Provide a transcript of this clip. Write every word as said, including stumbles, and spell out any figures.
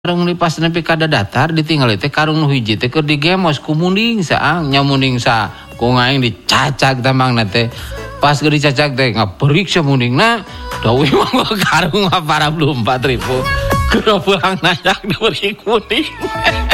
Karung li pas nepi kada datar ditinggal teh karung nu hiji teh keur digemos ku munding saang nya munding sa ku ngaing dicacak tambangna teh pas keur dicacak teh ngaperiksa mundingna dawi mah karung mah para belum empat ribu keur pulang nayak diberi munding